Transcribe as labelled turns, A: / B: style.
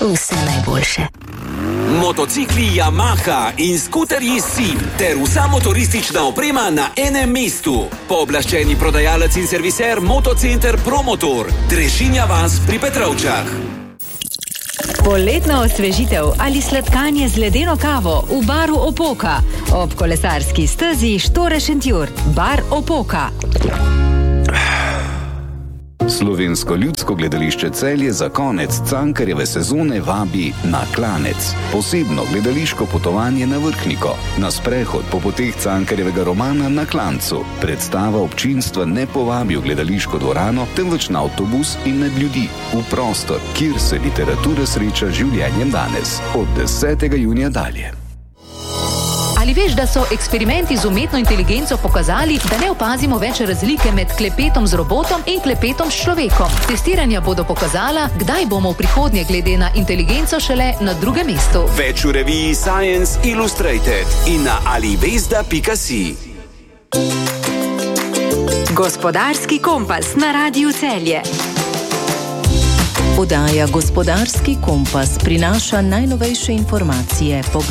A: Vse najboljše.
B: Motocikli Yamaha in skuterji SIM ter vsa motoristična oprema na enem mestu. Pooblaščeni prodajalec in serviser Motocenter Promotor, Trešinja vas pri Petrovčah.
C: Poletna osvežitev ali sladkanje z ledeno kavo v baru Opoka. Ob kolesarski stezi Štore-Šentjur. Bar Opoka.
D: Slovensko ljudsko gledališče Celje za konec Cankarjeve sezone vabi na Klanec. Posebno gledališko potovanje na Vrhniko. Na sprehod po poteh Cankarjevega romana Na Klancu. Predstava občinstva ne povabi v gledališko dvorano, temveč na avtobus in med ljudi. V prostor, kjer se literatura sreča z življenjem danes. Od 10. junija dalje.
E: Ali veš, da so eksperimenti z umetno inteligenco pokazali, da ne opazimo več razlike med klepetom z robotom in klepetom s človekom? Testiranja bodo pokazala, kdaj bomo v prihodnje glede na inteligenco šele na drugem mestu.
B: Več v reviji Science Illustrated in na alibezda.si.
C: Gospodarski kompas na Radiu Celje.
F: Oddaja Gospodarski kompas prinaša najnovejše informacije.